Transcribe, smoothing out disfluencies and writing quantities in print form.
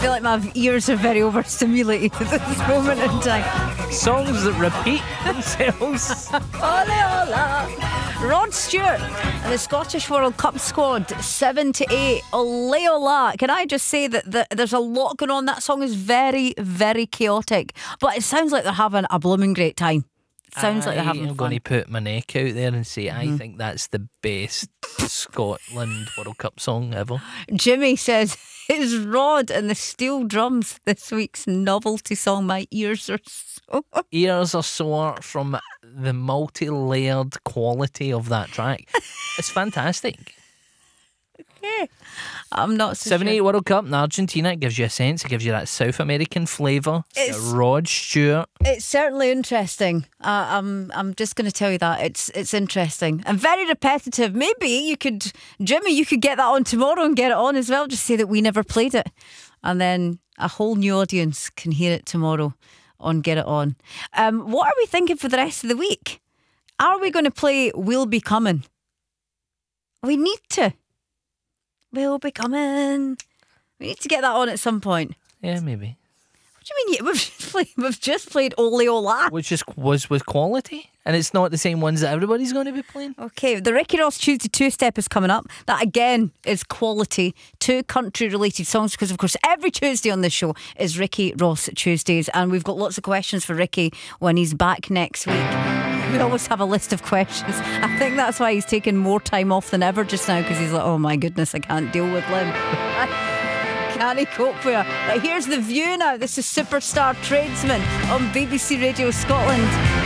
feel like my ears are very overstimulated at this moment in time. Songs that repeat themselves. Ole ola. Rod Stewart and the Scottish World Cup squad 7-8. Ole ola. Can I just say that there's a lot going on. That song is very, very chaotic, but it sounds like they're having a blooming great time. Sounds like they're having fun. I'm going to put my neck out there and say I think that's the best Scotland World Cup song ever. Jimmy says, "Is Rod and the Steel Drums this week's novelty song? My ears are so..." Ears are sore from the multi-layered quality of that track. It's fantastic. Okay. I'm not so 78 sure. World Cup in Argentina. It gives you a sense. It gives you that South American flavour. It's Rod Stewart. It's certainly interesting. I'm just going to tell you that it's interesting and very repetitive. Maybe you could, Jimmy, you could get that on tomorrow and get it on as well. Just say that we never played it, and then a whole new audience can hear it tomorrow on Get It On. What are we thinking for the rest of the week? Are we going to play We'll Be Coming? We need to. We'll be coming. We need to get that on at some point. Yeah, maybe. What do you mean? We've just played Ole Ola. Which was with quality, and it's not the same ones that everybody's going to be playing. Okay, the Ricky Ross Tuesday two-step is coming up. That again is quality, 2 country-related songs, because of course every Tuesday on this show is Ricky Ross Tuesdays, and we've got lots of questions for Ricky when he's back next week. We always have a list of questions. I think that's why he's taking more time off than ever just now, because he's like, oh my goodness, I can't deal with Lynn. Can he cope with her? Right, here's The View now. This is Superstar Tradesman on BBC Radio Scotland.